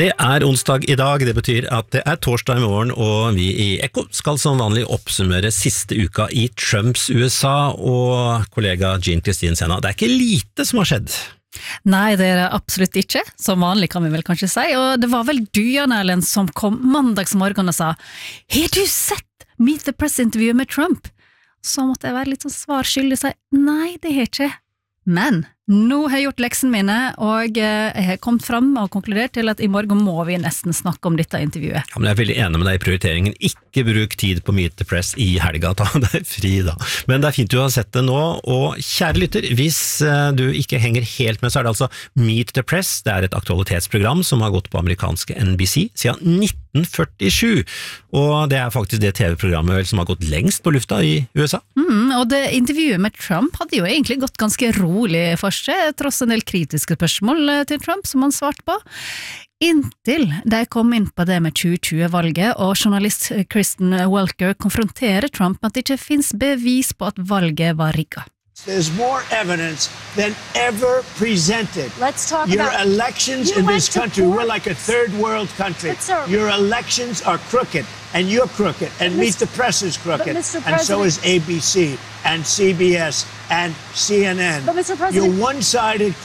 Det onsdag I dag, det betyr at det torsdag I morgen, og vi I Ekko skal som vanlig oppsummere siste uka I Trumps USA, og kollega Jean Kristin Senna. Det ikke lite som har skjedd. Nei, det det absolutt ikke. Som vanlig kan vi vel kanskje si. Og det var vel du, Jan Erlend, som kom mandagsmorgen og sa «Har du sett Meet the Press-intervjuet med Trump?» Så måtte jeg være litt sånn svarskyldig og si «Nei, det har ikke». Men nå har jeg gjort leksen mine, og jeg har kommet frem og konkludert til at I morgen må vi nesten snakke om dette intervjuet. Ja, men jeg veldig enig med deg I prioriteringen. Ikke bruk tid på Meet the Press I helga, ta deg fri da. Men det fint du har sett det nå, og kjære lytter, hvis du ikke henger helt med, så det altså Meet the Press. Det et aktualitetsprogram som har gått på amerikanske NBC siden 1947, og det faktisk det TV-programmet som har gått lengst på lufta I USA. Og det intervjuet med Trump hadde jo egentlig gått ganske rolig for seg, tross en del kritiske spørsmål til Trump som han svarte på. Inntil de kom inn på det med 2020-valget, og journalist Kristen Welker konfronterer Trump med at det ikke finnes bevis på at valget var rigget. There's more evidence than ever presented. Let's talk Your about elections in this country, we're like a third world country. Your elections are crooked, and you're crooked, and Meet the Press is crooked, and so is ABC, and CBS, and CNN. But Mr. President, You're one-sided